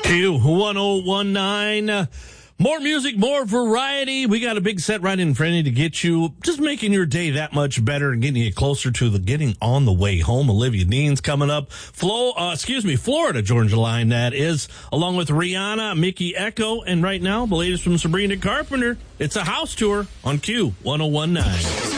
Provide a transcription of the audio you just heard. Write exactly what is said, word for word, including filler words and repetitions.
Q one oh one nine. Uh, more music, more variety. We got a big set right in front of you to get you, just making your day that much better and getting you closer to the getting on the way home. Olivia Dean's coming up. Flo, uh, excuse me, Florida Georgia Line, that is, along with Rihanna, Mickey Echo, and right now, the latest from Sabrina Carpenter. It's a house tour on Q one oh one nine.